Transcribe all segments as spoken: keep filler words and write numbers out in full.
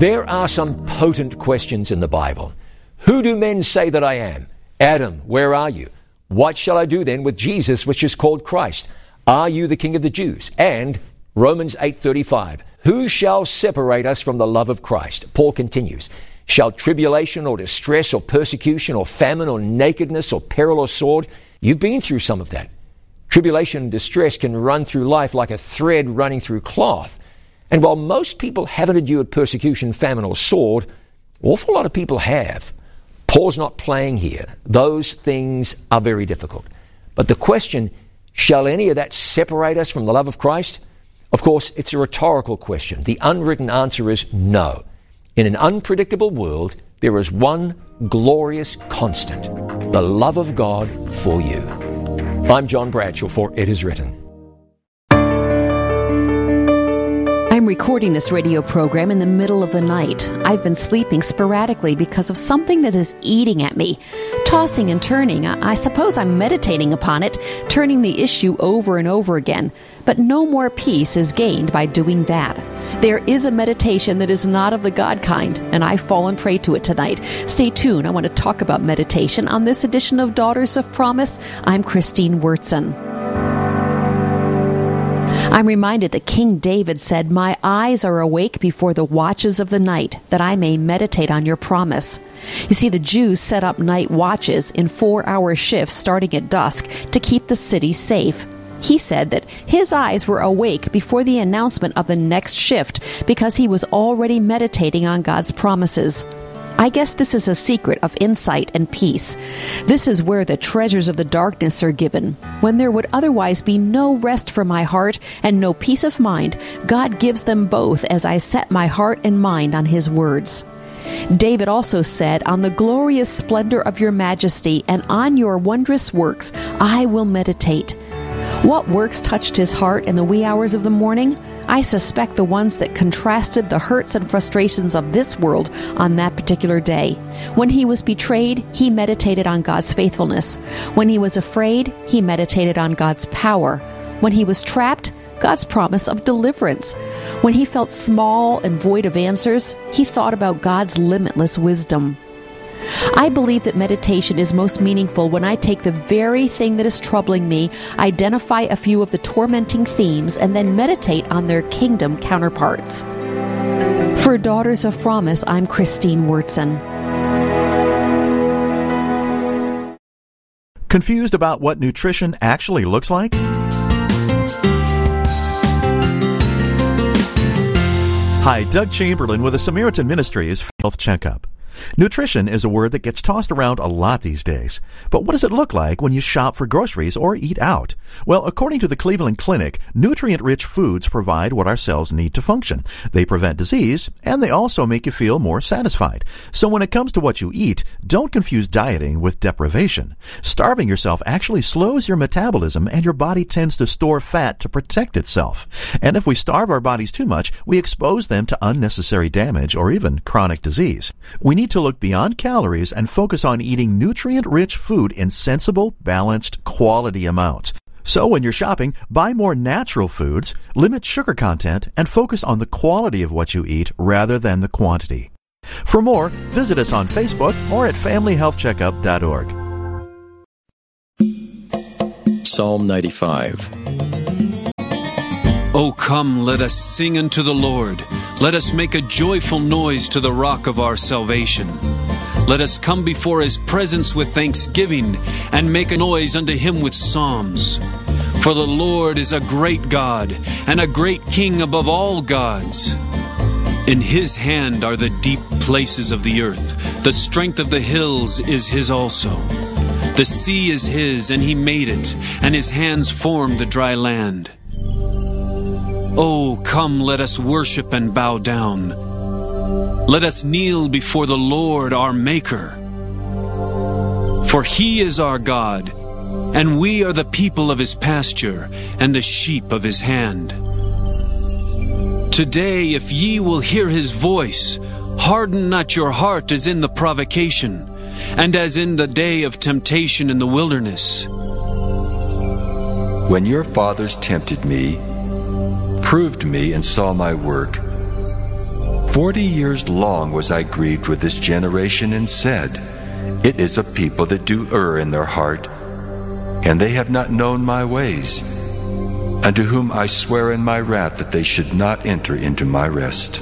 There are some potent questions in the Bible. Who do men say that I am? Adam, where are you? What shall I do then with Jesus, which is called Christ? Are you the King of the Jews? And Romans eight thirty-five. Who shall separate us from the love of Christ? Paul continues. Shall tribulation or distress or persecution or famine or nakedness or peril or sword? You've been through some of that. Tribulation and distress can run through life like a thread running through cloth. And while most people haven't endured persecution, famine or sword, an awful lot of people have. Paul's not playing here. Those things are very difficult. But the question, shall any of that separate us from the love of Christ? Of course, it's a rhetorical question. The unwritten answer is no. In an unpredictable world, there is one glorious constant, the love of God for you. I'm John Bradshaw for It Is Written. I'm recording this radio program in the middle of the night. I've been sleeping sporadically because of something that is eating at me. Tossing and turning, I suppose I'm meditating upon it, turning the issue over and over again. But no more peace is gained by doing that. There is a meditation that is not of the God kind, and I've fallen prey to it tonight. Stay tuned. I want to talk about meditation on this edition of Daughters of Promise. I'm Christine Wurtson. I'm reminded that King David said, "My eyes are awake before the watches of the night, that I may meditate on your promise." You see, the Jews set up night watches in four-hour shifts starting at dusk to keep the city safe. He said that his eyes were awake before the announcement of the next shift because he was already meditating on God's promises. I guess this is a secret of insight and peace. This is where the treasures of the darkness are given. When there would otherwise be no rest for my heart and no peace of mind, God gives them both as I set my heart and mind on His words. David also said, "On the glorious splendor of your majesty and on your wondrous works I will meditate." What works touched his heart in the wee hours of the morning? I suspect the ones that contrasted the hurts and frustrations of this world on that particular day. When he was betrayed, he meditated on God's faithfulness. When he was afraid, he meditated on God's power. When he was trapped, God's promise of deliverance. When he felt small and void of answers, he thought about God's limitless wisdom. I believe that meditation is most meaningful when I take the very thing that is troubling me, identify a few of the tormenting themes, and then meditate on their kingdom counterparts. For Daughters of Promise, I'm Christine Wurtson. Confused about what nutrition actually looks like? Hi, Doug Chamberlain with the Samaritan Ministries Health Checkup. Nutrition is a word that gets tossed around a lot these days. But what does it look like when you shop for groceries or eat out? Well, according to the Cleveland Clinic, nutrient-rich foods provide what our cells need to function. They prevent disease, and they also make you feel more satisfied. So when it comes to what you eat, don't confuse dieting with deprivation. Starving yourself actually slows your metabolism, and your body tends to store fat to protect itself. And if we starve our bodies too much, we expose them to unnecessary damage or even chronic disease. We need to look beyond calories and focus on eating nutrient-rich food in sensible, balanced, quality amounts. So when you're shopping, buy more natural foods, limit sugar content, and focus on the quality of what you eat rather than the quantity. For more, visit us on Facebook or at family health checkup dot org. Psalm ninety-five. O come, let us sing unto the Lord. Let us make a joyful noise to the rock of our salvation. Let us come before His presence with thanksgiving, and make a noise unto Him with psalms. For the Lord is a great God, and a great King above all gods. In His hand are the deep places of the earth. The strength of the hills is His also. The sea is His, and He made it, and His hands formed the dry land. Oh, come, let us worship and bow down. Let us kneel before the Lord our Maker. For He is our God, and we are the people of His pasture, and the sheep of His hand. Today, if ye will hear His voice, harden not your heart as in the provocation, and as in the day of temptation in the wilderness. When your fathers tempted me, proved me, and saw my work, Forty years long was I grieved with this generation, and said, It is a people that do err in their heart, and they have not known my ways, unto whom I swear in my wrath that they should not enter into my rest.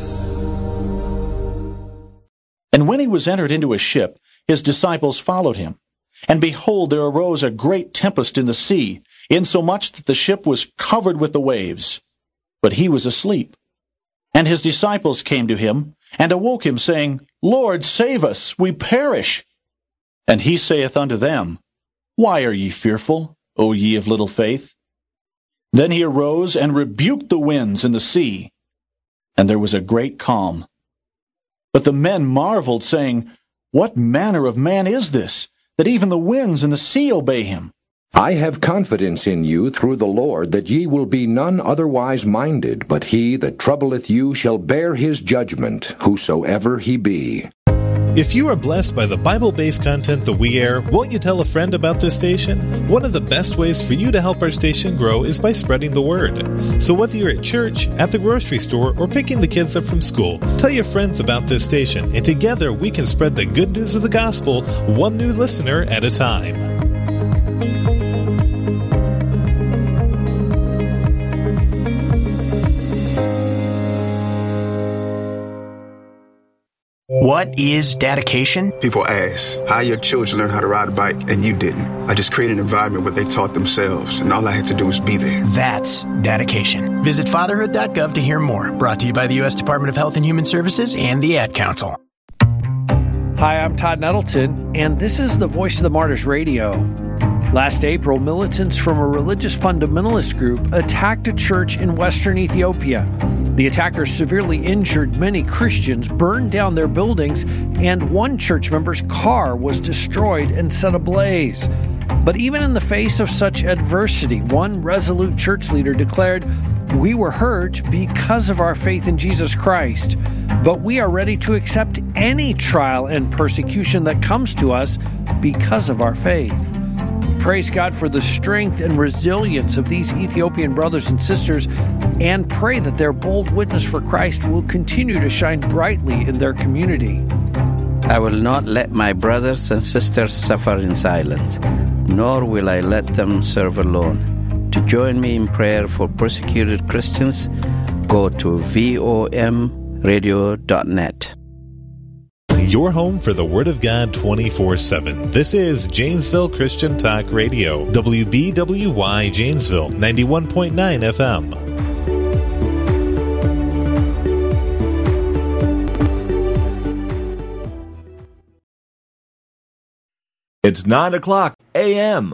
And when he was entered into a ship, his disciples followed him. And behold, there arose a great tempest in the sea, insomuch that the ship was covered with the waves. But he was asleep. And his disciples came to him, and awoke him, saying, Lord, save us, we perish. And he saith unto them, Why are ye fearful, O ye of little faith? Then he arose and rebuked the winds and the sea, and there was a great calm. But the men marveled, saying, What manner of man is this, that even the winds and the sea obey him? I have confidence in you through the Lord that ye will be none otherwise minded, but he that troubleth you shall bear his judgment, whosoever he be. If you are blessed by the Bible-based content that we air, won't you tell a friend about this station? One of the best ways for you to help our station grow is by spreading the word. So whether you're at church, at the grocery store, or picking the kids up from school, tell your friends about this station, and together we can spread the good news of the gospel one new listener at a time. What is dedication? People ask, how your children learn how to ride a bike and you didn't? I just created an environment where they taught themselves, and all I had to do was be there. That's dedication. Visit fatherhood dot gov to hear more. Brought to you by the U S Department of Health and Human Services and the Ad Council. Hi, I'm Todd Nettleton, and this is the Voice of the Martyrs Radio. Last April, militants from a religious fundamentalist group attacked a church in western Ethiopia. The attackers severely injured many Christians, burned down their buildings, and one church member's car was destroyed and set ablaze. But even in the face of such adversity, one resolute church leader declared, "We were hurt because of our faith in Jesus Christ, but we are ready to accept any trial and persecution that comes to us because of our faith." Praise God for the strength and resilience of these Ethiopian brothers and sisters, and pray that their bold witness for Christ will continue to shine brightly in their community. I will not let my brothers and sisters suffer in silence, nor will I let them serve alone. To join me in prayer for persecuted Christians, go to V O M radio dot net. Your home for the Word of God twenty-four seven. This is Janesville Christian Talk Radio, W B W Y Janesville, ninety-one point nine F M. It's nine o'clock a m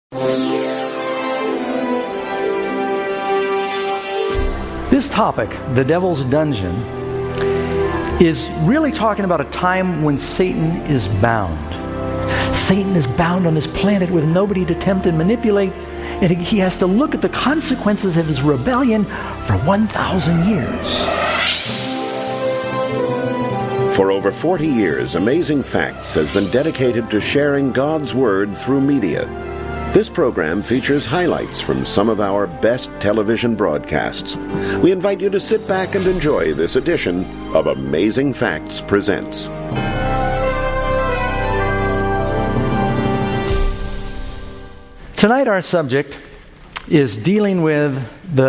This topic, the Devil's Dungeon, is really talking about a time when Satan is bound. Satan is bound on this planet with nobody to tempt and manipulate, and he has to look at the consequences of his rebellion for one thousand years. For over forty years, Amazing Facts has been dedicated to sharing God's Word through media. This program features highlights from some of our best television broadcasts. We invite you to sit back and enjoy this edition of Amazing Facts Presents. Tonight our subject is dealing with the